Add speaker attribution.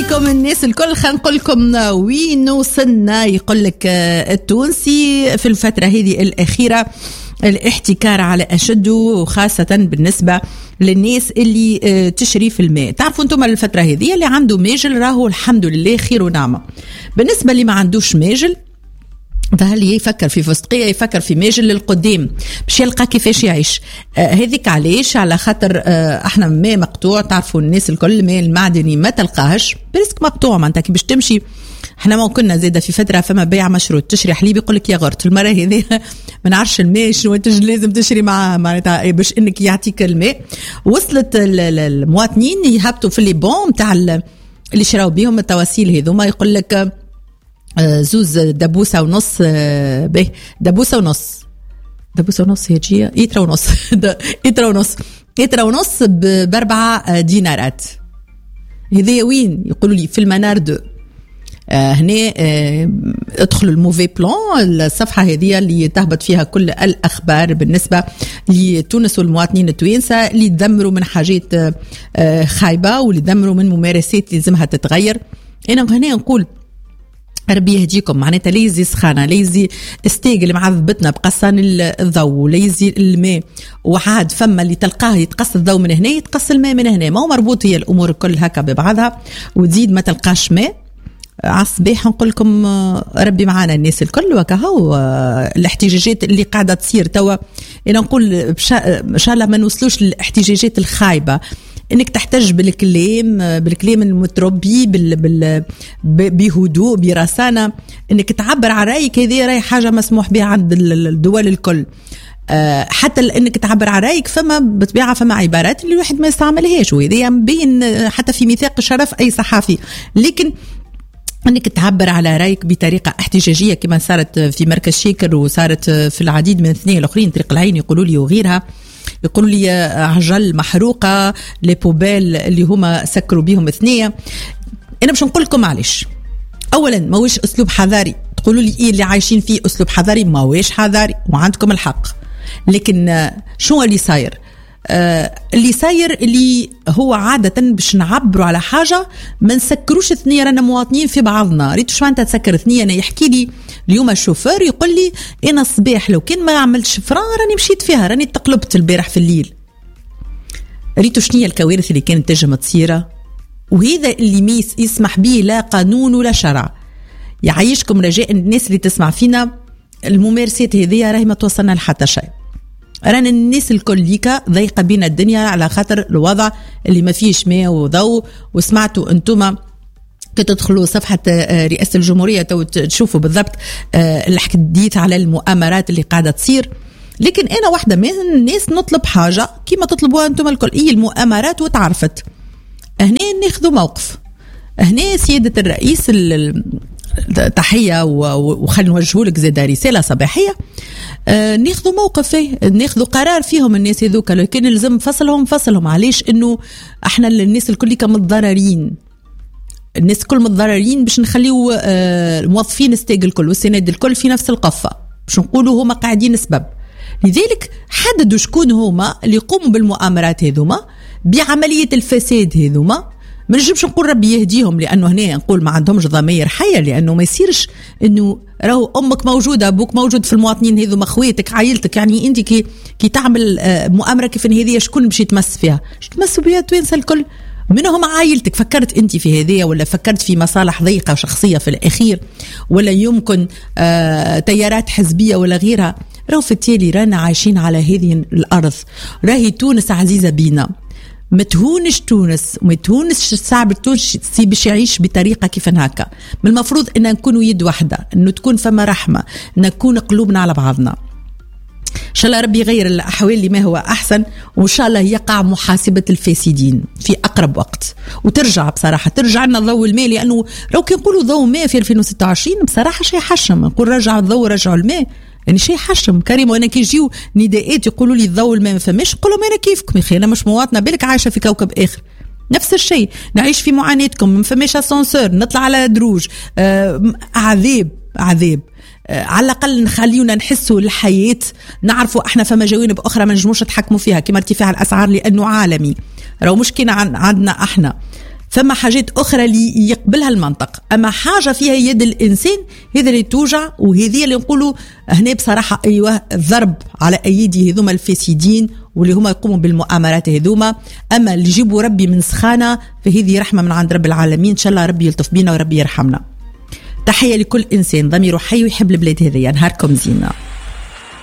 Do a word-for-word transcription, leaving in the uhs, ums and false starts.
Speaker 1: عليكم الناس الكل. خلينا نقول لكم وين وصلنا. يقول لك التونسي في الفترة هذه الأخيرة الاحتكار على أشده، وخاصة بالنسبة للناس اللي تشري في الماء. تعرفوا انتم الفترة هذه اللي عنده ماجل راهو الحمد لله خير ونعمة. بالنسبة اللي ما عندوش ماجل فهل يفكر في فستقية، يفكر في ماجل للقدام باش يلقى كيفاش يعيش. آه هذيك علاش على خاطر آه احنا ماء مقطوع. تعرفوا الناس الكل الماء المعدني ما تلقاهش بريسك مقطوع، معناتها كي باش تمشي. احنا ما كنا زاده في فتره فما بيع مشروط تشري حليب يقول لك يا غرت المره هذه ما نعرفش الماء شنو لازم تشري معاه معناتها باش انك يعطيك الماء. وصلت المواطنين يهبطوا في لي بون تاع اللي شراو بيهم التواسيل هذوما، يقول لك زوز دبوسه ونص به دبوسه ونص دبوسه ونص هجيه يترا ونص يترا ونص يترا ونص باربعه دينارات. هذه وين يقولوا لي في المنار دو. آه هنا آه ادخلوا الموفي بلان، الصفحة هذه اللي تهبط فيها كل الأخبار بالنسبة لتونس والمواطنين التوانسة اللي يدمروا من حاجات آه خايبة واللي يدمروا من ممارسات لازمها تتغير. أنا هنا نقول ربي يهديكم. معناتها ليزي سخانة، ليزي استيق اللي معذبتنا بقصان الضوء، ليزي الماء، وعاد فما اللي تلقاه يتقص الضوء من هنا يتقص الماء من هنا، ما هو مربوط هي الأمور كل هكا ببعضها. وتزيد ما تلقاش ماء عصبيح. نقول لكم ربي معانا الناس الكل. وكهو الاحتجاجات اللي قاعدة تصير توا، أنا نقول إن شاء الله ما نوصلوش للاحتجاجات الخايبة، انك تحتج بالكلام بالكلام المتربي بال بال بهدوء برسانه، انك تعبر عن رايك. هذه راي حاجه مسموح بها عند الدول الكل. أه حتى انك تعبر عن رايك فما بطبيعه فما عبارات اللي الواحد ما يستعملهاش، وهذه مبين حتى في ميثاق شرف اي صحافي. لكن انك تعبر على رايك بطريقه احتجاجيه كما صارت في مركز شيكر وصارت في العديد من الثنيه الاخرين، طريق العين يقولوا لي وغيرها، يقولوا لي عجل محروقه لي بوبيل اللي هما سكروا بيهم اثنيه. انا باش نقول لكم معلش، اولا ماويش اسلوب حضاري. تقولوا لي ايه اللي عايشين فيه اسلوب حضاري؟ ماويش حضاري وعندكم الحق. لكن شو اللي صاير؟ آه اللي صاير اللي هو عادة باش نعبروا على حاجة ما نسكروش ثنية. رانا مواطنين في بعضنا. ريتو شو انت تسكر ثنية؟ انا يحكي لي اليوم الشوفير يقول لي انا الصباح لو كان ما عملتش فران راني مشيت فيها، راني تقلبت البارح في الليل. ريتو شنية الكوارث اللي كانت تجم تصيرة. وهذا اللي ميس يسمح به لا قانون ولا شرع. يعيشكم رجاء الناس اللي تسمع فينا، الممارسات هذه راهي ما توصلنا لحتى شيء. رانا الناس الكل ليكا ضيقة بينا الدنيا على خاطر الوضع اللي ما فيش ماء وضوء. وسمعتوا انتم كتدخلوا صفحة رئاسة الجمهورية تشوفوا بالضبط الحديث على المؤامرات اللي قاعدة تصير. لكن أنا واحدة من الناس نطلب حاجة كما تطلبوها أنتم الكل، إيه المؤامرات وتعرفت. هنا ناخذوا موقف. هنا سيادة الرئيس تحية وخلنا نوجهوا لك زاد رسالة صباحية. آه ناخذوا موقف فيه، ناخذوا قرار فيهم الناس هذوك. لكن لازم نفصلهم فصلهم. علاش؟ انه احنا الناس الكل كم متضررين، الناس كل متضررين باش نخليو آه الموظفين ستيج الكل والسند الكل في نفس القفة باش نقولوا هما قاعدين سبب. لذلك حددوا شكون هما اللي يقوموا بالمؤامرات هذوما بعملية الفساد هذوما. ما نجمش نقول ربي يهديهم لانه هنا نقول ما عندهمش ضمير حيه، لانه ما يصيرش انه راهو امك موجوده ابوك موجود في المواطنين هذوما خواتك عائلتك. يعني انت كي كي تعمل مؤامره كيف هذه شكون باش يتمس فيها؟ تمسوا بها توانسه الكل، منهم عائلتك. فكرت انت في هذه ولا فكرت في مصالح ضيقه شخصيه في الاخير، ولا يمكن آه تيارات حزبيه ولا غيرها؟ راهو في التالي رانا عايشين على هذه الارض. راهي تونس عزيزه بينا، ما تهونش تونس وما تهونش الشعب التونسي باش يعيش بطريقه كيف هكا. من المفروض ان نكونوا يد واحده، انه تكون فما رحمه، ان نكون قلوبنا على بعضنا. ان شاء الله ربي يغير الاحوال لما هو احسن، وان شاء الله يقع محاسبه الفاسدين في اقرب وقت، وترجع بصراحه ترجع لنا ضوء الماء. لانه لو كي نقولوا ضوء ماء في ألفين وستة وعشرين بصراحه شيء حشم. نقول رجع الضوء رجعوا الماء، يعني شيء حشم كريم. وانا كي يجيو نداءات يقولوا لي الضوء الماء ما فماش، نقول لهم انا كيفكم يا اخي، انا مش مواطنه بالك عايشه في كوكب اخر. نفس الشيء نعيش في معاناتكم، ما فماش اسانسور، نطلع على دروج، آه عذاب عذاب. آه على الاقل نخليونا نحسوا الحياه، نعرفوا احنا فما جوانب اخرى ما نجموش نتحكموا فيها كما ارتفاع الاسعار لانه عالمي. راهو مشكله عندنا احنا. فما حاجات أخرى اللي يقبلها المنطق، أما حاجة فيها يد الإنسان هذا اللي توجع، وهذه اللي نقولوا هنا بصراحة أيوة الضرب على أيدي هذوما الفاسدين واللي هما يقوموا بالمؤامرات هذوما. أما اللي يجيبوا ربي من سخانة فهذه رحمة من عند رب العالمين، إن شاء الله ربي يلطف بينا وربي يرحمنا. تحية لكل إنسان ضميره حي ويحب البلاد هذه. نهاركم زينة.